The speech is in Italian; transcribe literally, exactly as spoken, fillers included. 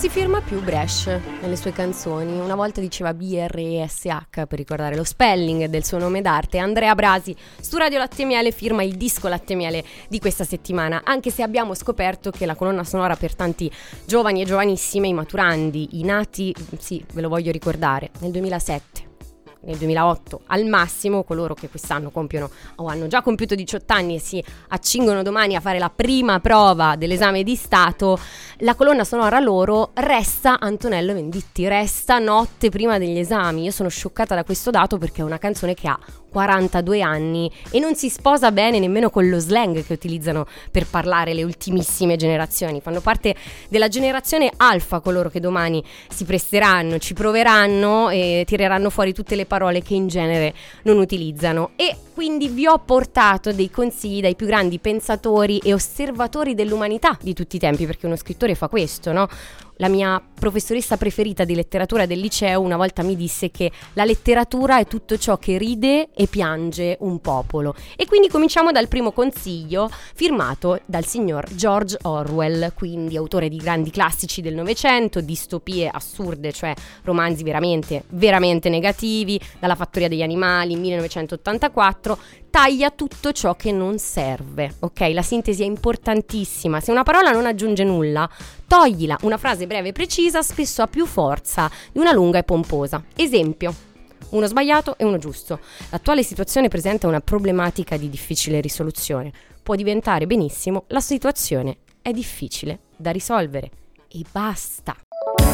si firma più Bresh nelle sue canzoni. Una volta diceva B R E S H per ricordare lo spelling del suo nome d'arte. Andrea Brasi su Radio Latte e Miele firma il disco Latte e Miele di questa settimana, anche se abbiamo scoperto che la colonna sonora per tanti giovani e giovanissime, i maturandi, i nati, sì, ve lo voglio ricordare, nel duemilasette, nel duemilaotto al massimo, coloro che quest'anno compiono o hanno già compiuto diciotto anni e si accingono domani a fare la prima prova dell'esame di Stato, la colonna sonora loro resta Antonello Venditti, resta Notte prima degli esami. Io sono scioccata da questo dato perché è una canzone che ha quarantadue anni e non si sposa bene nemmeno con lo slang che utilizzano per parlare le ultimissime generazioni. Fanno parte della generazione alfa coloro che domani si presteranno, ci proveranno e tireranno fuori tutte le parole che in genere non utilizzano. E quindi vi ho portato dei consigli dai più grandi pensatori e osservatori dell'umanità di tutti i tempi, perché uno scrittore fa questo, no? La mia professoressa preferita di letteratura del liceo una volta mi disse che la letteratura è tutto ciò che ride e piange un popolo. E quindi cominciamo dal primo consiglio, firmato dal signor George Orwell, quindi autore di grandi classici del Novecento, distopie assurde, cioè romanzi veramente, veramente negativi, dalla Fattoria degli animali, millenovecentottantaquattro, taglia tutto ciò che non serve, ok? La sintesi è importantissima. Se una parola non aggiunge nulla, toglila. Una frase breve e precisa spesso ha più forza di una lunga e pomposa. Esempio: uno sbagliato e uno giusto. L'attuale situazione presenta una problematica di difficile risoluzione. Può diventare benissimo: la situazione è difficile da risolvere. E basta.